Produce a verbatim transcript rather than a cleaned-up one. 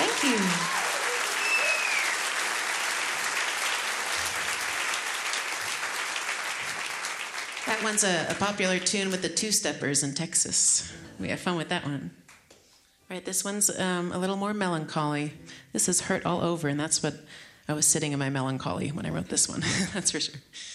Thank you. That one's a, a popular tune with the Two-Steppers in Texas. We have fun with that one. All right, this one's um, a little more melancholy. This is Hurt All Over, and that's what I was sitting in my melancholy when I wrote this one. That's for sure.